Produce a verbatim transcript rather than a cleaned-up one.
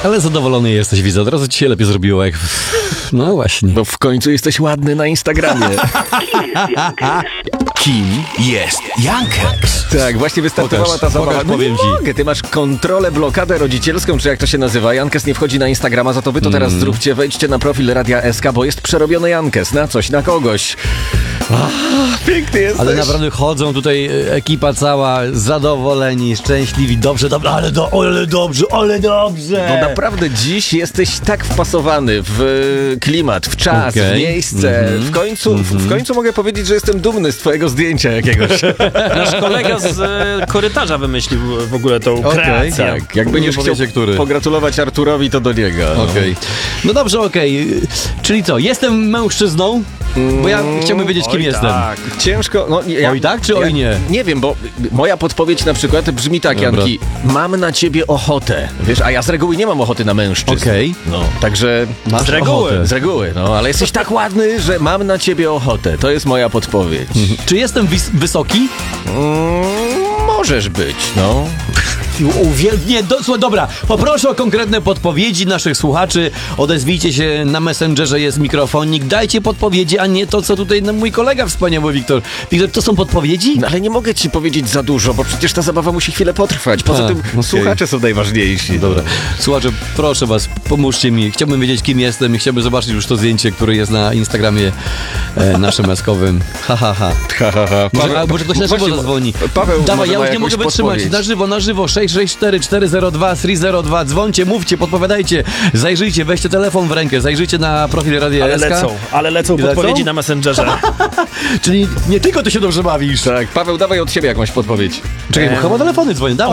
Ale zadowolony jesteś, widzę. Od razu ci się lepiej zrobiło, jak... No właśnie. Bo w końcu jesteś ładny na Instagramie. Kim jest Jankex? Tak, właśnie wystartowała Pokaż, ta zabawa. pokaż, No powiem nie ci. mogę, ty masz kontrolę, blokadę rodzicielską, czy jak to się nazywa. Jankes nie wchodzi na Instagrama, za to wy to teraz Mm. zróbcie. Wejdźcie na profil Radia S K, bo jest przerobiony Jankes na coś, na kogoś. Ah, piękny jesteś. Ale naprawdę chodzą tutaj e, ekipa cała, zadowoleni, szczęśliwi, dobrze, dobrze, ale, do, ale dobrze, ale dobrze. No naprawdę dziś jesteś tak wpasowany w e, klimat, w czas, Okej. w miejsce. Mhm. W końcu, w, w końcu mogę powiedzieć, że jestem dumny z twojego zdjęcia jakiegoś. Nasz kolega z e, korytarza wymyślił w ogóle tą kreację. Tak, jak będziesz Nie chciał powiecie, który. pogratulować Arturowi, to do niego. No. Okej. No dobrze, okej. Czyli co, jestem mężczyzną? Bo ja chciałbym wiedzieć, kim Oj, jestem. tak. Ciężko. No, ja, Oj tak, czy oj nie? Nie wiem, bo moja podpowiedź na przykład brzmi tak, Dobra. Janki. Mam na ciebie ochotę. Wiesz, a ja z reguły nie mam ochoty na mężczyzn. Okej. No, także Masz Z reguły. ochotę. z reguły, no, ale jesteś tak ładny, że mam na ciebie ochotę. To jest moja podpowiedź. Czy jestem wis- wysoki? Mm, możesz być, no. Uwiel- nie, do, słuchaj, dobra, poproszę o konkretne podpowiedzi naszych słuchaczy. Odezwijcie się na Messengerze, jest mikrofonik. Dajcie podpowiedzi, a nie to, co tutaj no, mój kolega wspaniały Wiktor. Wiktor, to są podpowiedzi? No, ale nie mogę ci powiedzieć za dużo, bo przecież ta zabawa musi chwilę potrwać. Poza A, tym okej. słuchacze są najważniejsi. Dobra. Słuchajcie, proszę was, pomóżcie mi. Chciałbym wiedzieć, kim jestem i chciałbym zobaczyć już to zdjęcie, które jest na Instagramie e, naszym eskowym. Ha, ha, ha. Ha, ha, ha. Może, a, może ktoś na żywo właśnie, zadzwoni. Paweł Dawaj, może ja ma już nie jakąś mogę wytrzymać. podpowiedź. Na żywo, na żywo. sześć sześć cztery cztery zero dwa trzy zero dwa. Dzwońcie, mówcie, podpowiadajcie. Zajrzyjcie, weźcie telefon w rękę, zajrzyjcie na profil Radia Ale S K. lecą, ale lecą I lecą? podpowiedzi na Messengerze. Czyli nie tylko ty się dobrze bawisz. Tak, Paweł, dawaj od siebie jakąś podpowiedź. Czekaj, bo chyba telefony dzwonią. Dawaj.